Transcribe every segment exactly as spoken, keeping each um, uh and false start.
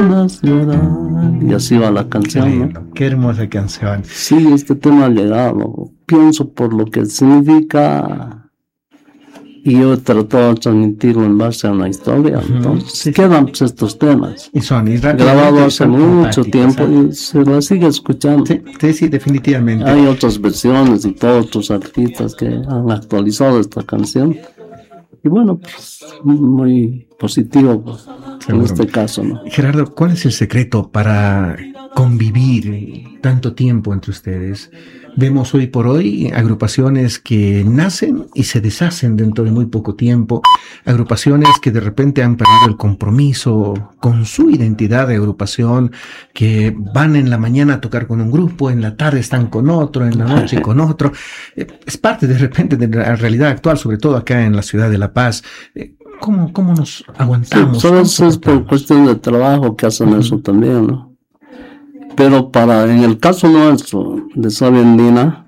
puedas llorar. Y así va la canción, ¿no? Qué, qué hermosa canción. Sí, este tema ha llegado. Pienso por lo que significa y yo he tratado de transmitirlo en base a una historia. Uh-huh. Entonces sí, quedan pues, estos temas. Y son y grabado hace mucho tiempo, ¿sabes? Y se lo sigue escuchando. Sí, sí, sí, definitivamente. Hay otras versiones y todos otros artistas que han actualizado esta canción. Y bueno, pues muy positivo pues, en este caso, ¿no? Gerardo, ¿cuál es el secreto para convivir tanto tiempo entre ustedes? Vemos hoy por hoy agrupaciones que nacen y se deshacen dentro de muy poco tiempo, agrupaciones que de repente han perdido el compromiso con su identidad de agrupación, que van en la mañana a tocar con un grupo, en la tarde están con otro, en la noche con otro. Es parte de repente de la realidad actual, sobre todo acá en la ciudad de La Paz. ¿Cómo, cómo nos aguantamos? Sí, solo es por cuestión de trabajo que hacen uh-huh. eso también, ¿no? Pero para, en el caso nuestro, de Sabia Andina,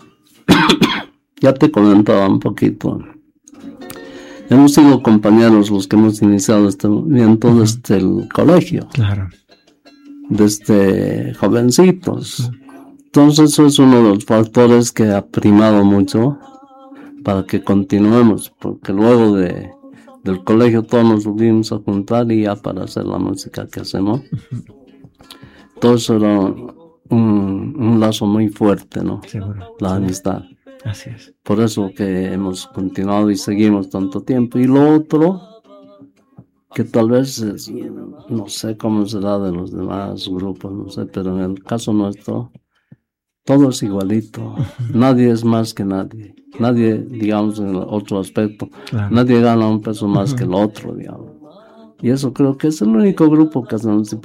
ya te comentaba un poquito. Hemos sido compañeros los que hemos iniciado este movimiento uh-huh. desde el colegio. Claro. Desde jovencitos. Uh-huh. Entonces eso es uno de los factores que ha primado mucho para que continuemos, porque luego de, del colegio todos nos volvimos a juntar y ya para hacer la música que hacemos. Uh-huh. Todo eso era un, un lazo muy fuerte, ¿no? Seguro. La amistad. Así es. Por eso que hemos continuado y seguimos tanto tiempo. Y lo otro, que tal vez, es, no sé cómo será de los demás grupos, no sé, pero en el caso nuestro, todo es igualito. Uh-huh. Nadie es más que nadie. Nadie, digamos, en el otro aspecto, claro. Nadie gana un peso más uh-huh. que el otro, digamos. Y eso creo que es el único grupo que hacemos.